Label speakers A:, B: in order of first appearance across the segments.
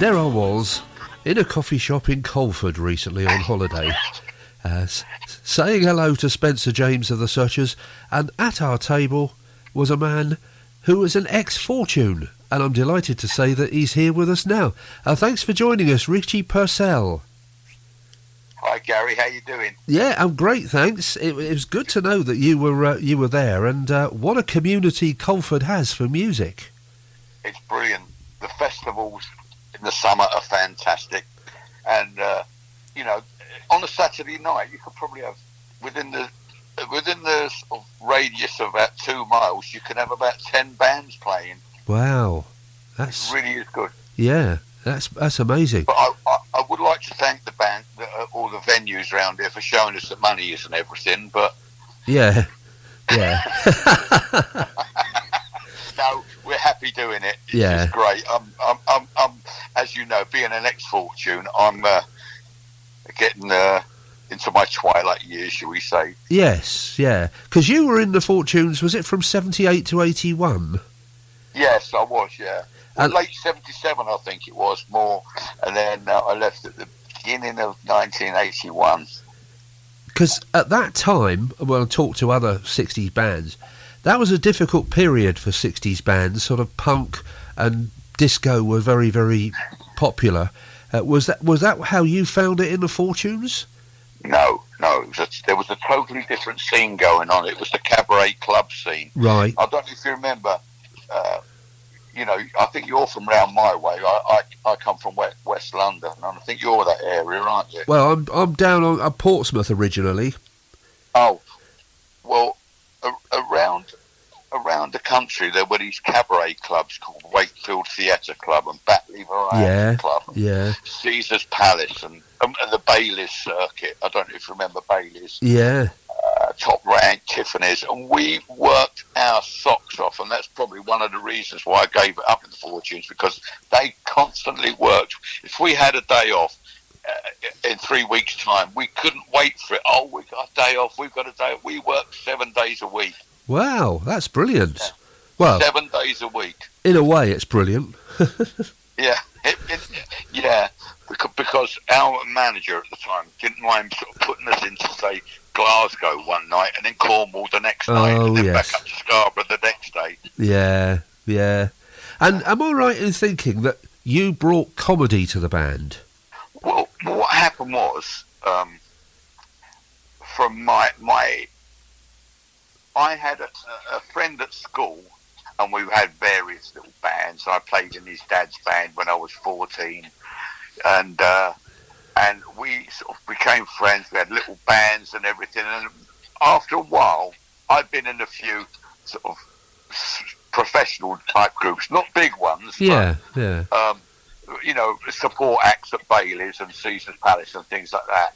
A: there I was, in a coffee shop in Colford recently on holiday, saying hello to Spencer James of the Searchers, and at our table was a man who was an ex-Fortune, and I'm delighted to say that he's here with us now. Thanks for joining us, Richie Purcell.
B: Hi Gary, how you doing?
A: Yeah, I'm great, thanks. It was good to know that you were there, and what a community Colford has for music.
B: It's brilliant. The festivals in the summer are fantastic, and on a Saturday night you could probably have within the sort of radius of about 2 miles you can have about 10 bands playing.
A: Wow,
B: it really is good.
A: Yeah, that's amazing.
B: But I would like to thank the band, all the venues around here for showing us the money and everything. But
A: yeah.
B: No, we're happy doing it. It's great. I'm as you know, being an ex-Fortune, I'm getting into my twilight years, shall we say?
A: Yes, yeah. Because you were in the Fortunes. Was it from 78 to 81?
B: Yes, I was. Yeah. Late 77, I think it was more, and then I left at the beginning of 1981.
A: Because at that time, when I talked to other 60s bands, that was a difficult period for 60s bands. Sort of punk and disco were very, very popular. Was that how you found it in the Fortunes?
B: No. There was a totally different scene going on. It was the cabaret club scene.
A: Right.
B: I don't know if you remember. I think you're from round my way. I come from West London, and I think you're that area, aren't you?
A: Well, I'm down on Portsmouth originally.
B: Oh, well, around the country there were these cabaret clubs called Wakefield Theatre Club and Batley Variety Club, Caesar's Palace, and the Baileys circuit. I don't know if you remember Baileys.
A: Yeah.
B: Top Rank, Tiffany's, and we worked our socks off, and that's probably one of the reasons why I gave it up in the Fortunes, because they constantly worked. If we had a day off in 3 weeks' time, we couldn't wait for it. Oh, we got a day off, we've got a day off. We worked 7 days a week.
A: Wow, that's brilliant.
B: Yeah.
A: Well,
B: 7 days a week.
A: In a way, it's brilliant.
B: Yeah, because our manager at the time didn't mind sort of putting us into, say, Glasgow one night and then Cornwall the next night, and then back up to Scarborough the next day.
A: Yeah. And am I right in thinking that you brought comedy to the band?
B: Well, what happened was, from I had a friend at school, and we had various little bands. I played in his dad's band when I was 14, and we sort of became friends. We had little bands and everything. And after a while, I'd been in a few sort of professional type groups, not big ones. But, support acts at Baileys and Caesar's Palace and things like that.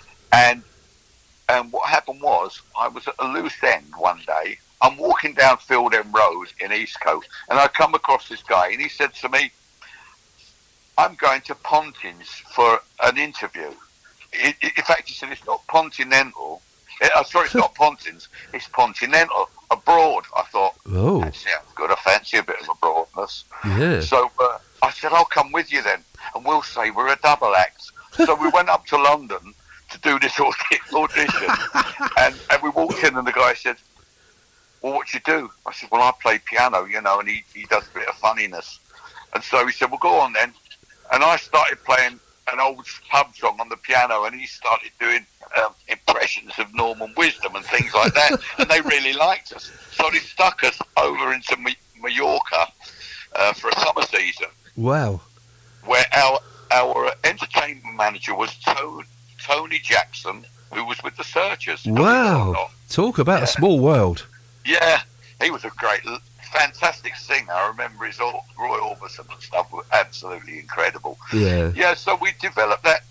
B: And what happened was, I was at a loose end one day. I'm walking down Field End Road in Eastcote, and I come across this guy, and he said to me, I'm going to Pontins for an interview. In fact, he said, it's not Continental. It's not Pontins. It's Continental, abroad. I thought, that sounds good. I fancy a bit of abroadness.
A: Yeah.
B: So I said, I'll come with you then, and we'll say we're a double act. So we went up to London to do this audition, and we walked in, and the guy said, well, what do you do? I said, well, I play piano, and he does a bit of funniness. And so he said, well, go on then. And I started playing an old pub song on the piano, and he started doing impressions of Norman Wisdom and things like that, and they really liked us. So they stuck us over into Mallorca for a summer season.
A: Wow.
B: Where our entertainment manager was Tony Jackson, who was with the Searchers.
A: Wow. Talk about a small world.
B: Yeah, he was a fantastic singer. I remember his Roy Orbison and stuff were absolutely incredible. Yeah. So we developed that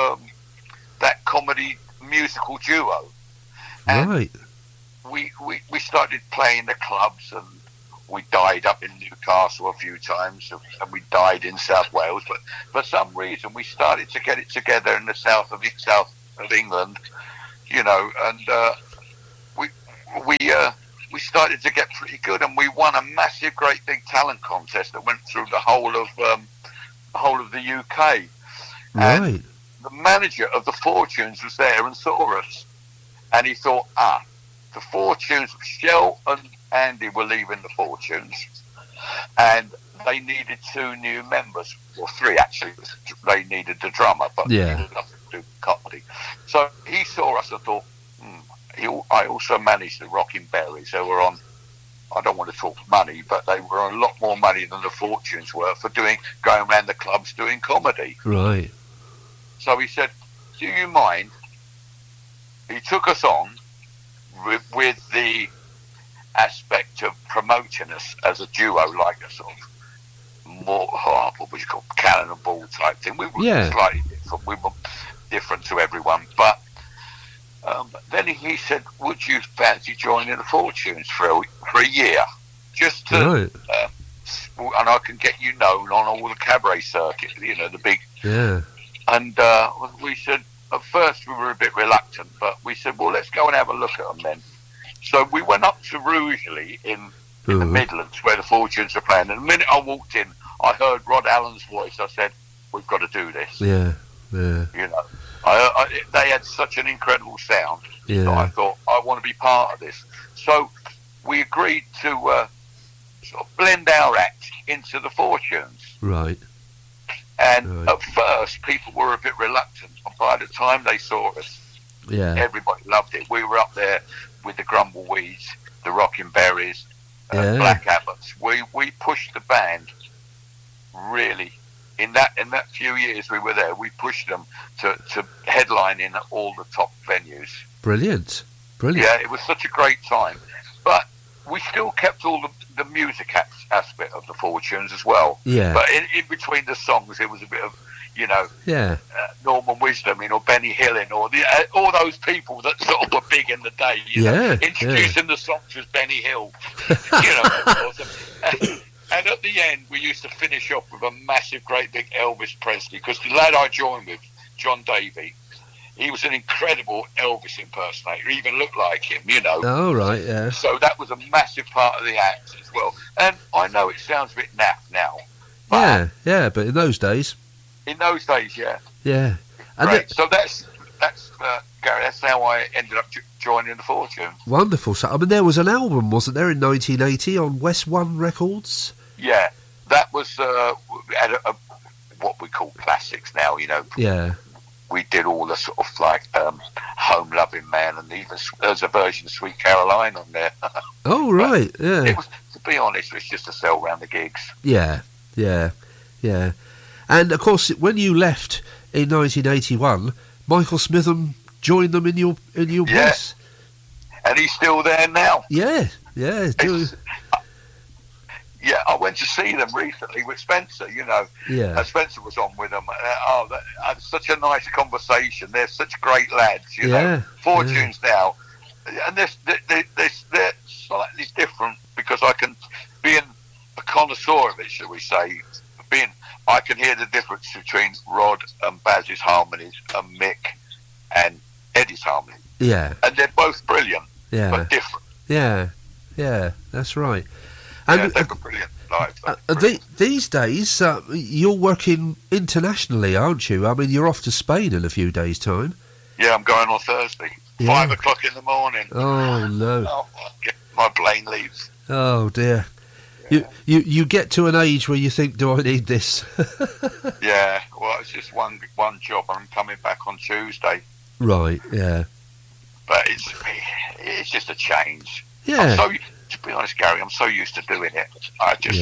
B: comedy musical duo, and
A: right.
B: We started playing the clubs, and we died up in Newcastle a few times, and we died in South Wales. But for some reason, we started to get it together in the south of England, and we started to get pretty good, and we won a massive, great big talent contest that went through the whole of whole of the UK.
A: Right.
B: And the manager of the Fortunes was there and saw us. And he thought, the Fortunes, Shell and Andy were leaving the Fortunes. And they needed 2 new members. Well, 3 actually. They needed a drummer, but
A: Yeah.
B: needed nothing to do with comedy. So he saw us and thought, I also managed the Rocking Berries. They were on, I don't want to talk money, but they were on a lot more money than the Fortunes were for going around the clubs doing comedy.
A: Right.
B: So he said, do you mind? He took us on with the aspect of promoting us as a duo, like a sort of more, what was it called, cannon and ball type thing. We were slightly different. We were different to everyone. But then he said, would you fancy joining the Fortunes for a year? Just to,
A: Right.
B: And I can get you known on all the cabaret circuit, the big...
A: Yeah.
B: And we said, at first we were a bit reluctant, but we said, well, let's go and have a look at them then. So we went up to Rugeley in the Midlands, where the Fortunes are playing. And the minute I walked in, I heard Rod Allen's voice. I said, we've got to do this.
A: Yeah. Yeah.
B: They had such an incredible sound
A: Yeah.
B: that I thought, I want to be part of this. So we agreed to sort of blend our act into the Fortunes.
A: Right.
B: And at first, people were a bit reluctant. And by the time they saw us,
A: Yeah.
B: everybody loved it. We were up there with the Grumbleweeds, the Rocking Berries,
A: Yeah.
B: Black Abbots. We pushed the band really. In that few years we were there, we pushed them to headline in all the top venues.
A: Brilliant.
B: Yeah, it was such a great time. But we still kept all the music aspect of the Fortunes as well.
A: Yeah.
B: But in between the songs, it was a bit of,
A: Yeah.
B: Norman Wisdom, Benny Hill, or all those people that sort of were big in the day. Introducing the songs as Benny Hill. And at the end, we used to finish off with a massive, great big Elvis Presley, because the lad I joined with, John Davey, he was an incredible Elvis impersonator. He even looked like him,
A: Oh, right, yeah.
B: So that was a massive part of the act as well. And I know it sounds a bit naff now. But
A: Yeah, but in those days...
B: in those days, yeah.
A: Yeah. And
B: Right. So that's Gary, that's how I ended up joining the Fortunes.
A: wonderful. So, I mean, there was an album, wasn't there, in 1980 on West One Records?
B: Yeah, that was at what we call classics now,
A: Yeah.
B: We did all the sort of like Home Loving Man, and even there's a version of Sweet Caroline on there.
A: Oh, right, yeah.
B: It was, to be honest, it was just to sell round the gigs.
A: Yeah. And, of course, when you left in 1981, Michael Smitham joined them in your place.
B: And he's still there now.
A: Yeah.
B: Yeah, I went to see them recently with Spencer,
A: Yeah.
B: Spencer was on with them. That had such a nice conversation. They're such great lads,
A: Yeah,
B: Fortunes now. And they're slightly different, because I can, being a connoisseur of it, shall we say, I can hear the difference between Rod and Baz's harmonies and Mick and Eddie's harmony.
A: Yeah.
B: And they're both brilliant,
A: Yeah.
B: but different.
A: Yeah, that's right.
B: Yeah,
A: And
B: they were brilliant live.
A: these days, you're working internationally, aren't you? I mean, you're off to Spain in a few days' time.
B: Yeah, I'm going on Thursday.
A: Yeah.
B: 5 o'clock in the morning.
A: Oh, no.
B: Oh, my plane leaves.
A: Oh, dear.
B: Yeah.
A: You get to an age where you think, do I need this?
B: Yeah, well, it's just one job. I'm coming back on Tuesday.
A: Right, yeah.
B: But it's just a change.
A: Yeah.
B: To be honest, Gary, I'm so used to doing it. I just,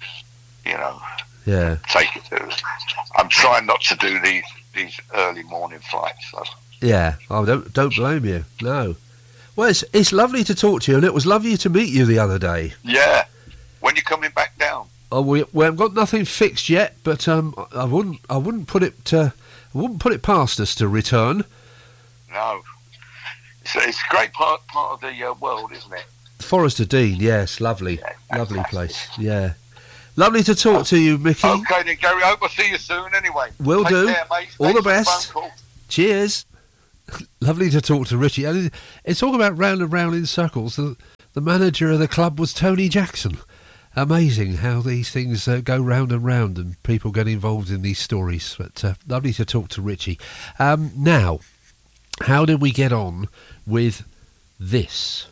A: Yeah.
B: take it to. I'm trying not to do these early morning flights. So.
A: Yeah. Oh, don't blame you. No. Well, it's lovely to talk to you, and it was lovely to meet you the other day.
B: Yeah. When you're coming back down?
A: Oh, we haven't got nothing fixed yet, but I wouldn't put it past us to return.
B: No. It's a great part of the world, isn't it?
A: Forest of Dean, yes, lovely,
B: Yeah,
A: lovely
B: fantastic.
A: place. Yeah, lovely to talk to you, Mickey.
B: Okay then, Gary. I hope I'll see you soon. Anyway,
A: Will
B: Take
A: do.
B: Care, mate.
A: All the
B: Thanks for
A: best.
B: phone call.
A: Cheers. Lovely to talk to Richie. And it's all about round and round in circles. The manager of the club was Tony Jackson. Amazing how these things go round and round and people get involved in these stories. But lovely to talk to Richie. Now, how did we get on with this?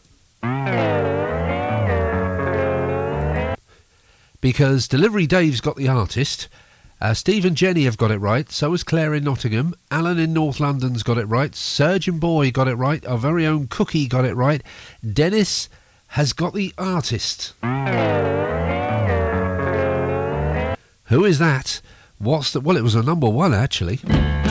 A: Because Delivery Dave's got the artist, Steve and Jenny have got it right, so has Claire in Nottingham, Alan in North London's got it right, Surgeon Boy got it right, our very own Cookie got it right, Dennis has got the artist. Who is that? Well, it was a number one, actually.